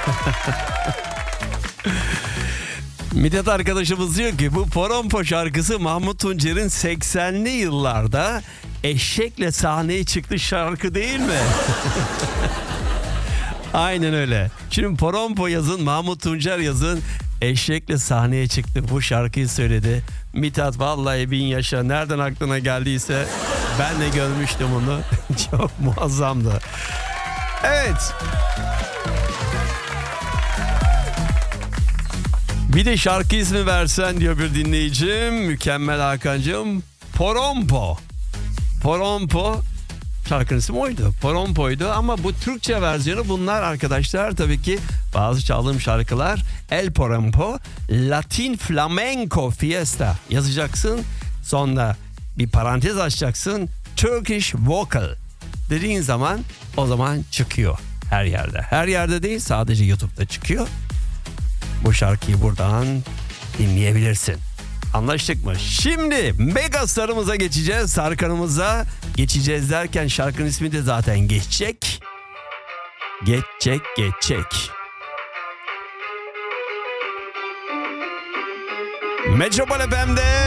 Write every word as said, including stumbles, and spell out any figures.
Mithat arkadaşımız diyor ki bu Porompo şarkısı Mahmut Tuncer'in seksenli yıllarda eşekle sahneye çıktı şarkı değil mi? Aynen öyle. Şimdi Porompo yazın, Mahmut Tuncer yazın, eşekle sahneye çıktı, bu şarkıyı söyledi. Mithat vallahi bin yaşa, nereden aklına geldiyse ben de görmüştüm onu. Çok muazzamdı. Evet. Bir de şarkı ismi versen diyor bir dinleyicim. Mükemmel Hakan'cığım. Porompo. Porompo. Şarkının ismi oydu. Porompo'ydu ama bu Türkçe versiyonu bunlar arkadaşlar. Tabii ki bazı çaldığım şarkılar El Porompo, Latin Flamenco Fiesta yazacaksın. Sonra bir parantez açacaksın. Turkish Vocal dediğin zaman o zaman çıkıyor her yerde. Her yerde değil, sadece YouTube'da çıkıyor. Bu şarkıyı buradan dinleyebilirsin. Anlaştık mı? Şimdi megastarımıza geçeceğiz. Sarkanımıza geçeceğiz derken şarkının ismi de zaten geçecek. Geçecek, geçecek. Metropol F M'de